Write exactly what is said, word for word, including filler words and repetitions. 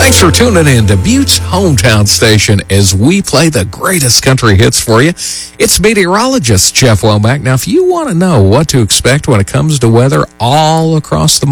Thanks for tuning in to Butte's hometown station as we play the greatest country hits for you. It's meteorologist Jeff Womack. Now, if you want to know what to expect when it comes to weather all across the